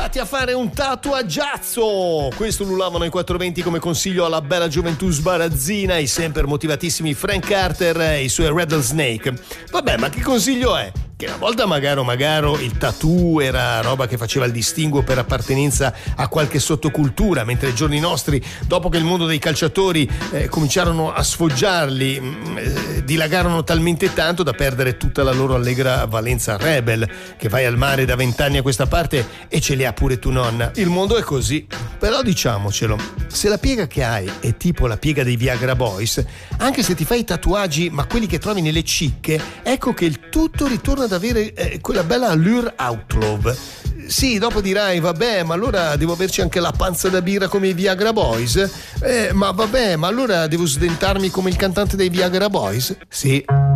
vatti a fare un tatuaggiazzo. Questo ullavano i 420 come consiglio alla bella gioventù sbarazzina, i sempre motivatissimi Frank Carter e i suoi Rattlesnake. Vabbè, ma che consiglio è? Che una volta magaro il tattoo era roba che faceva il distinguo per appartenenza a qualche sottocultura, mentre ai giorni nostri, dopo che il mondo dei calciatori cominciarono a sfoggiarli, dilagarono talmente tanto da perdere tutta la loro allegra valenza rebel, che vai al mare da 20 anni a questa parte e ce li ha pure tu nonna. Il mondo è così. Però diciamocelo, se la piega che hai è tipo la piega dei Viagra Boys, anche se ti fai i tatuaggi ma quelli che trovi nelle cicche, ecco che il tutto ritorna ad avere quella bella allure outlaw. Sì, dopo dirai, vabbè, ma allora devo averci anche la panza da birra come i Viagra Boys? Ma vabbè, ma allora devo sdentarmi come il cantante dei Viagra Boys? Sì.